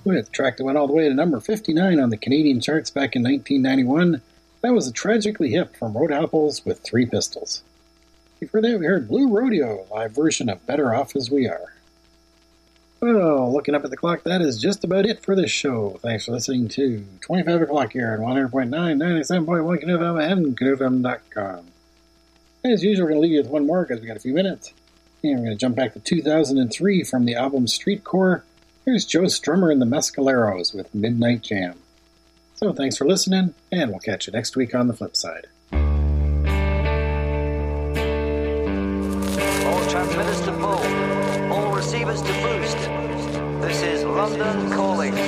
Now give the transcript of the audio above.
with a track that went all the way to number 59 on the Canadian charts back in 1991. That was a Tragically Hip from Road Apples with Three Pistols. Before that, we heard Blue Rodeo, live version of Better Off As We Are. Well, looking up at the clock, that is just about it for this show. Thanks for listening to 25 o'clock here on 100.9, 97.1 KNUFM and KNUFM.com. As usual, we're going to leave you with one more because we got a few minutes. And we're going to jump back to 2003 from the album Street Core. Here's Joe Strummer and the Mescaleros with Midnight Jam. So thanks for listening, and we'll catch you next week on the flip side. All transmitters to full, all receivers to boost. This is London calling.